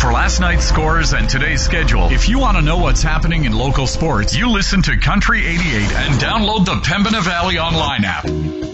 For last night's scores and today's schedule, if you want to know what's happening in local sports, you listen to Country 88 and download the Pembina Valley Online app.